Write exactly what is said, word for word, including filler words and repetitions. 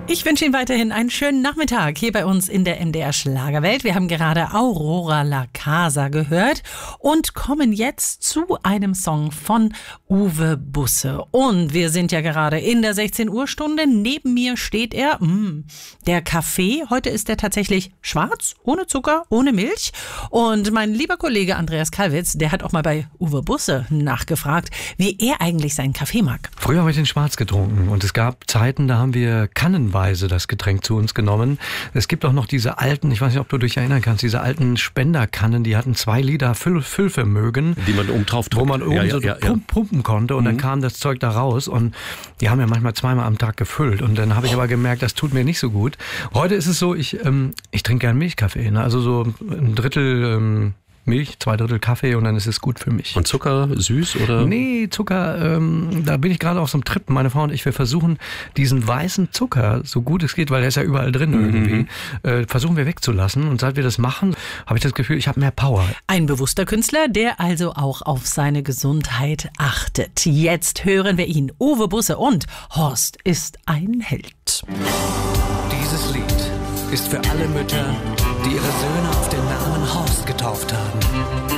Ich wünsche Ihnen weiterhin einen schönen Nachmittag hier bei uns in der M D R Schlagerwelt. Wir haben gerade Aurora La Casa gehört und kommen jetzt zu einem Song von Uwe Busse. Und wir sind ja gerade in der sechzehn Uhr Stunde. Neben mir steht er, mh, der Kaffee. Heute ist er tatsächlich schwarz, ohne Zucker, ohne Milch. Und mein lieber Kollege Andreas Kalwitz, der hat auch mal bei Uwe Busse nachgefragt, wie er eigentlich seinen Kaffee mag. Früher habe ich den schwarz getrunken und es gab Zeiten, da haben wir kannenweise das Getränk zu uns genommen. Es gibt auch noch diese alten, ich weiß nicht, ob du dich erinnern kannst, diese alten Spenderkannen, die hatten zwei Liter Füll- Füllvermögen. Die man oben drauf drückt. Wo man oben ja, ja, so ja, ja. pump- pumpen konnte und mhm. dann kam das Zeug da raus und die haben ja manchmal zweimal am Tag gefüllt und dann habe ich aber gemerkt, das tut mir nicht so gut. Heute ist es so, ich, ähm, ich trinke gern Milchkaffee, ne? Also so ein Drittel ähm, Milch, zwei Drittel Kaffee und dann ist es gut für mich. Und Zucker, süß oder? Nee, Zucker, ähm, da bin ich gerade auf so einem Trip. Meine Frau und ich, wir versuchen diesen weißen Zucker, so gut es geht, weil der ist ja überall drin mhm. irgendwie, äh, versuchen wir wegzulassen. Und seit wir das machen, habe ich das Gefühl, ich habe mehr Power. Ein bewusster Künstler, der also auch auf seine Gesundheit achtet. Jetzt hören wir ihn, Uwe Busse, und Horst ist ein Held. Dieses Lied ist für alle Mütter, die ihre Söhne auf den Namen Horst getauft haben.